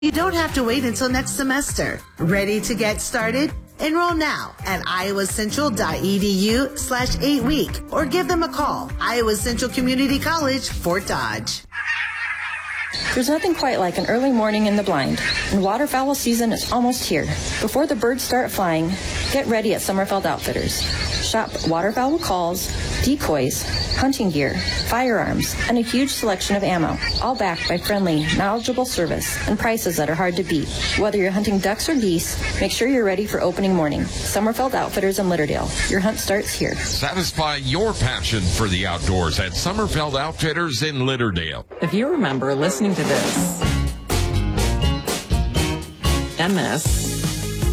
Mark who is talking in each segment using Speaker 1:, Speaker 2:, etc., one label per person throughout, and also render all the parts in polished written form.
Speaker 1: You don't have to wait until next semester. Ready to get started? Enroll now at iowacentral.edu/8-week or give them a call. Iowa Central Community College, Fort Dodge.
Speaker 2: There's nothing quite like an early morning in the blind, and waterfowl season is almost here. Before the birds start flying, get ready at Sommerfeld Outfitters. Shop waterfowl calls, decoys, hunting gear, firearms, and a huge selection of ammo, all backed by friendly, knowledgeable service and prices that are hard to beat. Whether you're hunting ducks or geese, make sure you're ready for opening morning. Sommerfeld Outfitters in Litterdale. Your hunt starts here.
Speaker 3: Satisfy your passion for the outdoors at Sommerfeld Outfitters in Litterdale.
Speaker 4: If you remember listening to this, and this,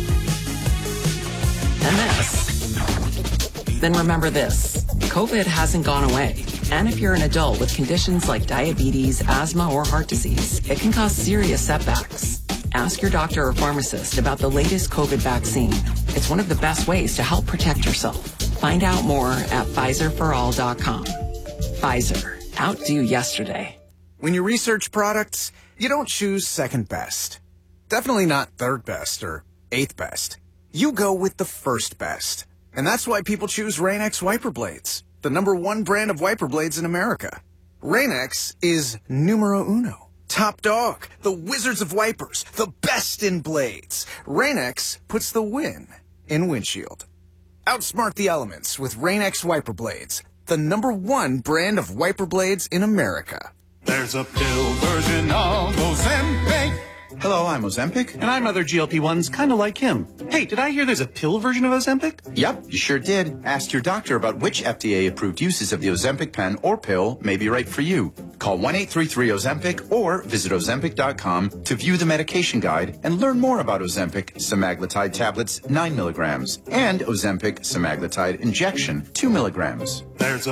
Speaker 4: then remember this. COVID hasn't gone away. And if you're an adult with conditions like diabetes, asthma, or heart disease, it can cause serious setbacks. Ask your doctor or pharmacist about the latest COVID vaccine. It's one of the best ways to help protect yourself. Find out more at PfizerForAll.com. Pfizer. Outdo yesterday.
Speaker 5: When you research products, you don't choose second best. Definitely not third best or eighth best. You go with the first best. And that's why people choose Rain-X wiper blades, the #1 brand of wiper blades in America. Rain-X is numero uno. Top dog, the wizards of wipers, the best in blades. Rain-X puts the win in windshield. Outsmart the elements with Rain-X wiper blades, the #1 brand of wiper blades in America.
Speaker 6: There's a pill version of Ozempic.
Speaker 7: Hello, I'm Ozempic.
Speaker 8: And I'm other GLP-1s kind of like him. Hey, did I hear there's a pill version of Ozempic?
Speaker 7: Yep, you sure did. Ask your doctor about which FDA-approved uses of the Ozempic pen or pill may be right for you. Call 1-833-OZEMPIC or visit Ozempic.com to view the medication guide and learn more about Ozempic semaglutide tablets 9 milligrams and Ozempic semaglutide injection 2 milligrams.
Speaker 6: There's